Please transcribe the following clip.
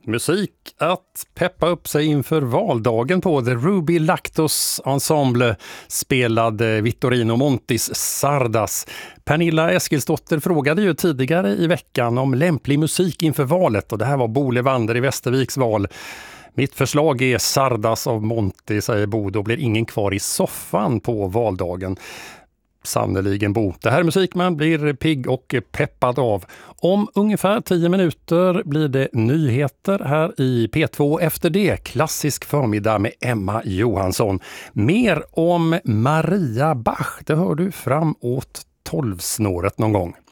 Musik att peppa upp sig inför valdagen på. The Ruby Lactos Ensemble spelade Vittorino Montis Sardas. Pernilla Eskilsdotter frågade ju tidigare i veckan om lämplig musik inför valet och det här var Bo Levander i Västerviks val. Mitt förslag är Sardas av Monti, säger Bo. Då blir ingen kvar i soffan på valdagen. Sannoliken Bo. Det här är musik man blir pigg och peppad av. Om ungefär 10 minuter blir det nyheter här i P2. Efter det klassisk förmiddag med Emma Johansson. Mer om Maria Bach. Det hör du framåt 12-snåret någon gång.